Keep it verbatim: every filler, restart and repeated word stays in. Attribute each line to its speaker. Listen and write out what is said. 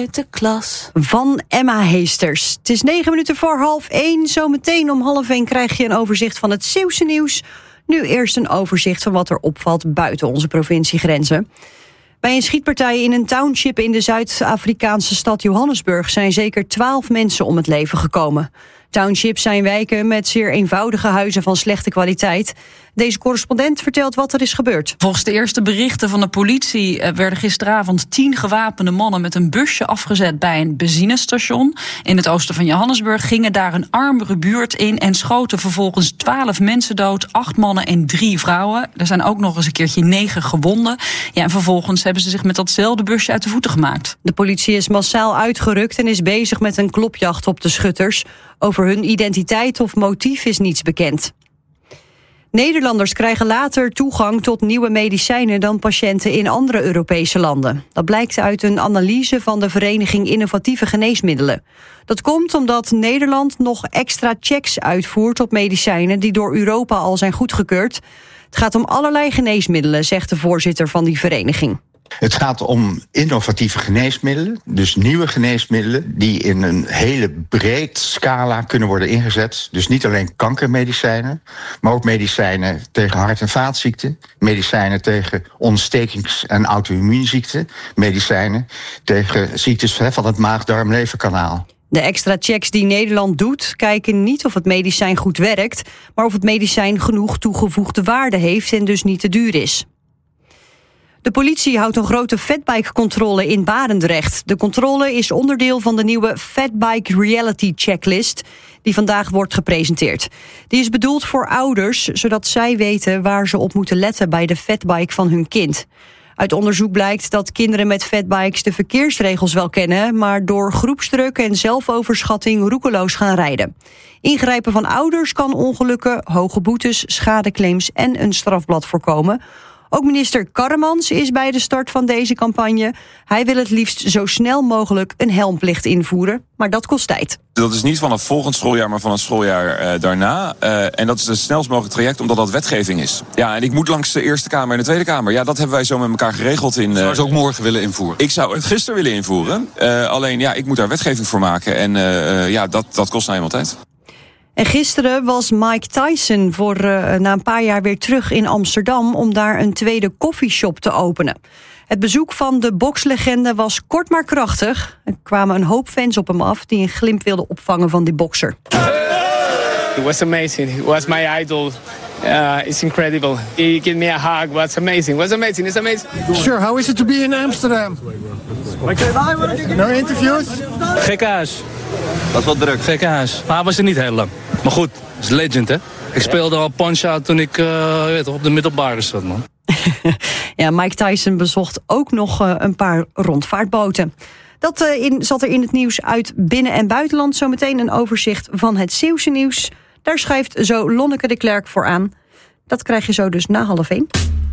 Speaker 1: uit de klas.
Speaker 2: Van Emma Heesters. Het is negen minuten voor half één. Zometeen om half één krijg je een overzicht van het Zeeuwse nieuws. Nu eerst een overzicht van wat er opvalt buiten onze provinciegrenzen. Bij een schietpartij in een township in de Zuid-Afrikaanse stad Johannesburg zijn zeker twaalf mensen om het leven gekomen. Townships zijn wijken met zeer eenvoudige huizen van slechte kwaliteit. Deze correspondent vertelt wat er is gebeurd.
Speaker 3: Volgens de eerste berichten van de politie werden gisteravond tien gewapende mannen met een busje afgezet bij een benzinestation. In het oosten van Johannesburg gingen daar een armere buurt in en schoten vervolgens twaalf mensen dood, acht mannen en drie vrouwen. Er zijn ook nog eens een keertje negen gewonden. Ja, en vervolgens hebben ze zich met datzelfde busje uit de voeten gemaakt.
Speaker 2: De politie is massaal uitgerukt en is bezig met een klopjacht op de schutters. Over hun identiteit of motief is niets bekend. Nederlanders krijgen later toegang tot nieuwe medicijnen dan patiënten in andere Europese landen. Dat blijkt uit een analyse van de Vereniging Innovatieve Geneesmiddelen. Dat komt omdat Nederland nog extra checks uitvoert op medicijnen die door Europa al zijn goedgekeurd. Het gaat om allerlei geneesmiddelen, zegt de voorzitter van die vereniging.
Speaker 4: Het gaat om innovatieve geneesmiddelen, dus nieuwe geneesmiddelen die in een hele breed scala kunnen worden ingezet. Dus niet alleen kankermedicijnen, maar ook medicijnen tegen hart- en vaatziekten, medicijnen tegen ontstekings- en auto-immuunziekten, medicijnen tegen ziektes van het maag-darm-leverkanaal.
Speaker 2: De extra checks die Nederland doet kijken niet of het medicijn goed werkt, maar of het medicijn genoeg toegevoegde waarde heeft en dus niet te duur is. De politie houdt een grote fatbike-controle in Barendrecht. De controle is onderdeel van de nieuwe Fatbike Reality Checklist die vandaag wordt gepresenteerd. Die is bedoeld voor ouders, zodat zij weten waar ze op moeten letten bij de fatbike van hun kind. Uit onderzoek blijkt dat kinderen met fatbikes de verkeersregels wel kennen, maar door groepsdruk en zelfoverschatting roekeloos gaan rijden. Ingrijpen van ouders kan ongelukken, hoge boetes, schadeclaims en een strafblad voorkomen. Ook minister Karremans is bij de start van deze campagne. Hij wil het liefst zo snel mogelijk een helmplicht invoeren, maar dat kost tijd.
Speaker 5: Dat is niet van het volgend schooljaar, maar van het schooljaar uh, daarna. Uh, en dat is het snelst mogelijk traject, omdat dat wetgeving is. Ja, en ik moet langs de Eerste Kamer en de Tweede Kamer. Ja, dat hebben wij zo met elkaar geregeld. In, uh,
Speaker 6: zou je het ook morgen willen invoeren?
Speaker 5: Ik zou het gisteren willen invoeren. Uh, alleen, ja, ik moet daar wetgeving voor maken. En uh, uh, ja, dat, dat kost nou eenmaal tijd.
Speaker 2: En gisteren was Mike Tyson voor uh, na een paar jaar weer terug in Amsterdam om daar een tweede koffieshop te openen. Het bezoek van de bokslegende was kort maar krachtig. Er kwamen een hoop fans op hem af die een glimp wilden opvangen van die bokser.
Speaker 7: It was amazing. It was my idol. Uh, it's incredible. He gave me a hug. Was amazing. Was amazing. It's amazing.
Speaker 8: Sure. How is it to be in Amsterdam? No interviews?
Speaker 9: Gekke huis.
Speaker 6: Dat is wel druk.
Speaker 9: Gekke huis. Maar hij was er niet heel lang. Maar goed, dat is legend, hè? Ik speelde al Punch-Out toen ik uh, weet, op de middelbare zat, man.
Speaker 2: Ja, Mike Tyson bezocht ook nog uh, een paar rondvaartboten. Dat uh, in, zat er in het nieuws uit binnen- en buitenland. Zometeen een overzicht van het Zeeuwse nieuws. Daar schrijft zo Lonneke de Klerk voor aan. Dat krijg je zo dus na half één.